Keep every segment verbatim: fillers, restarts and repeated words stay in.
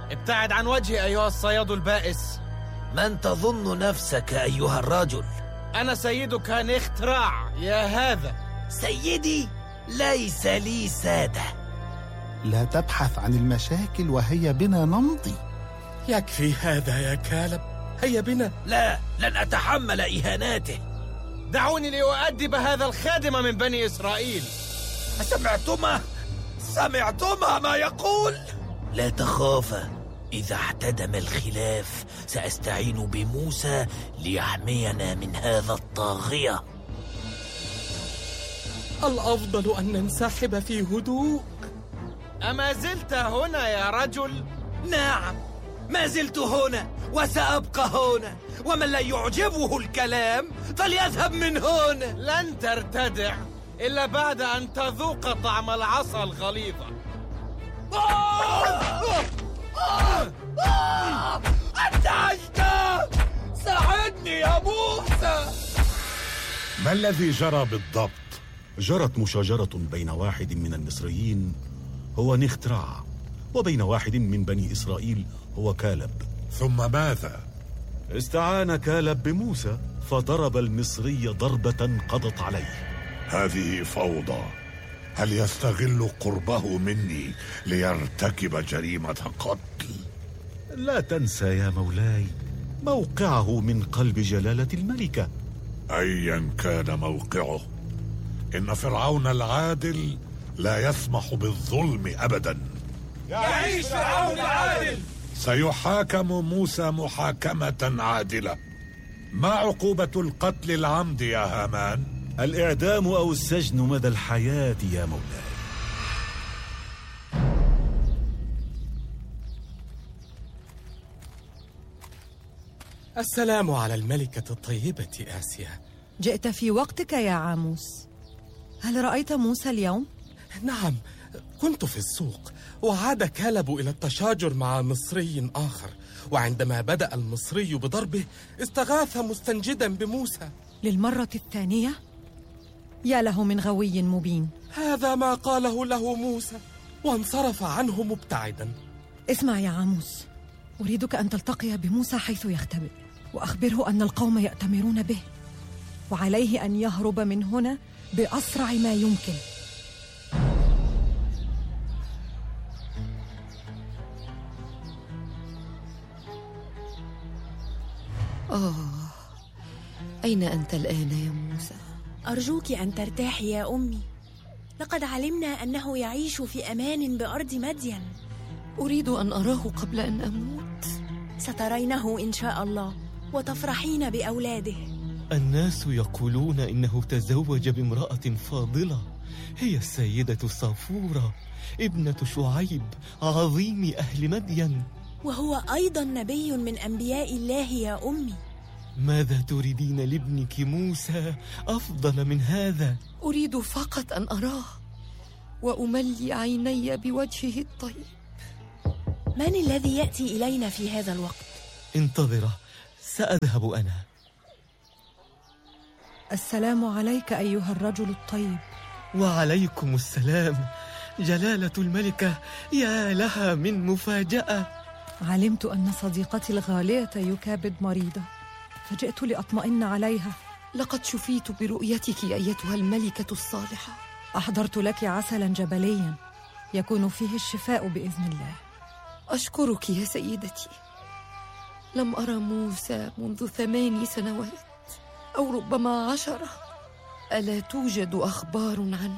ابتعد عن وجهي أيها الصياد البائس. من تظن نفسك أيها الرجل؟ أنا سيدك نختراع يا هذا. سيدي ليس لي سادة. لا تبحث عن المشاكل وهيا بنا نمضي. يكفي هذا يا كالب، هيا بنا. لا، لن أتحمل إهاناته. دعوني لأؤدب هذا الخادم من بني إسرائيل. سمعتما؟ سمعتما ما يقول؟ لا تخافا، إذا احتدم الخلاف سأستعين بموسى ليحمينا من هذا الطاغية. الأفضل أن ننسحب في هدوء. أما زلت هنا يا رجل؟ نعم، ما زلت هنا وسأبقى هنا، ومن لا يعجبه الكلام فليذهب من هنا. لن ترتدع إلا بعد أن تذوق طعم العصا الغليظة. انتهجت! ساعدني يا موسى! ما الذي جرى بالضبط؟ جرت مشاجرة بين واحد من المصريين هو نختراع وبين واحد من بني إسرائيل هو كالب. ثم ماذا؟ استعان كالب بموسى فضرب المصري ضربة قضت عليه. هذه فوضى. هل يستغل قربه مني ليرتكب جريمة قتل؟ لا تنسى يا مولاي موقعه من قلب جلالة الملكة. أيا كان موقعه، إن فرعون العادل لا يسمح بالظلم أبدا. يعيش فرعون العادل! سيحاكم موسى محاكمة عادلة. ما عقوبة القتل العمد يا هامان؟ الإعدام أو السجن مدى الحياة يا مولاي. السلام على الملكة الطيبة آسيا. جئت في وقتك يا عاموس. هل رأيت موسى اليوم؟ نعم، كنت في السوق وعاد كالب إلى التشاجر مع مصري آخر، وعندما بدأ المصري بضربه استغاث مستنجدا بموسى. للمرة الثانية؟ يا له من غوي مبين. هذا ما قاله له موسى وانصرف عنه مبتعدا. اسمع يا عاموس، أريدك أن تلتقي بموسى حيث يختبئ، وأخبره أن القوم يأتمرون به، وعليه أن يهرب من هنا بأسرع ما يمكن. آه، أين أنت الآن يا موسى؟ أرجوك أن ترتاحي يا أمي، لقد علمنا أنه يعيش في أمان بأرض مدين. أريد أن أراه قبل أن أموت. سترينه إن شاء الله وتفرحين بأولاده. الناس يقولون إنه تزوج بامرأة فاضلة، هي السيدة صافورة ابنة شعيب عظيم أهل مدين، وهو أيضا نبي من أنبياء الله يا أمي. ماذا تريدين لابنك موسى أفضل من هذا؟ أريد فقط أن أراه وأملي عيني بوجهه الطيب. من الذي يأتي إلينا في هذا الوقت؟ انتظره، سأذهب أنا. السلام عليك أيها الرجل الطيب. وعليكم السلام جلالة الملكة، يا لها من مفاجأة. علمت أن صديقتي الغالية يكابد مريضة، فجئت لأطمئن عليها. لقد شفيت برؤيتك أيتها الملكة الصالحة. أحضرت لك عسلا جبليا يكون فيه الشفاء بإذن الله. أشكرك يا سيدتي. لم أرى موسى منذ ثماني سنوات أو ربما عشرة. ألا توجد أخبار عنه؟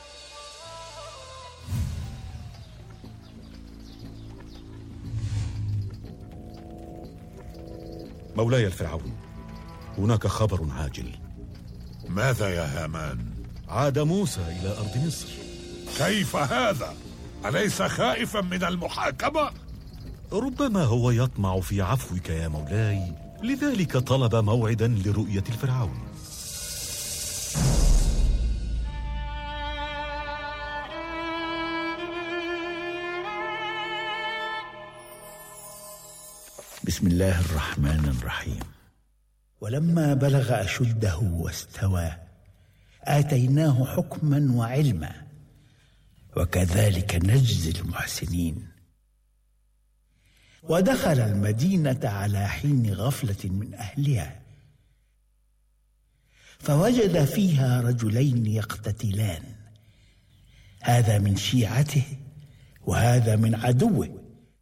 مولاي الفرعون، هناك خبر عاجل. ماذا يا هامان؟ عاد موسى إلى أرض مصر. كيف هذا؟ أليس خائفا من المحاكمة؟ ربما هو يطمع في عفوك يا مولاي، لذلك طلب موعدا لرؤية الفرعون. بسم الله الرحمن الرحيم. ولما بلغ أشده واستوى آتيناه حكما وعلما وكذلك نجزي المحسنين. ودخل المدينة على حين غفلة من أهلها، فوجد فيها رجلين يقتتلان، هذا من شيعته وهذا من عدوه،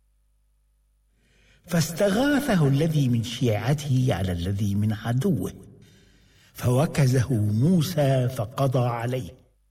فاستغاثه الذي من شيعته على الذي من عدوه، فوكزه موسى فقضى عليه.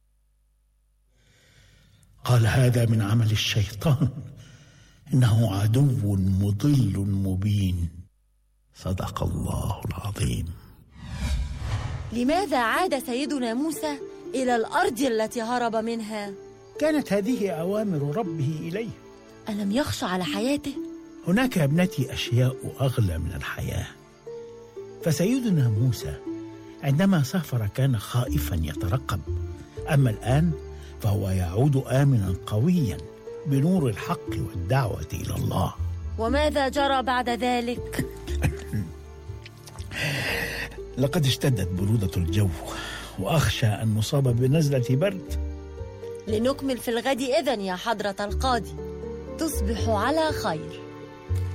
قال هذا من عمل الشيطان، إنه عدو مضل مبين. صدق الله العظيم. لماذا عاد سيدنا موسى إلى الأرض التي هرب منها؟ كانت هذه أوامر ربه إليه. ألم يخشى على حياته؟ هناك يا ابنتي أشياء أغلى من الحياة. فسيدنا موسى عندما سافر كان خائفا يترقب، أما الآن فهو يعود آمنا قويا بنور الحق والدعوة إلى الله. وماذا جرى بعد ذلك؟ لقد اشتدت برودة الجو، وأخشى أن نصاب بنزلة برد. لنكمل في الغد إذن يا حضرة القاضي. تصبح على خير.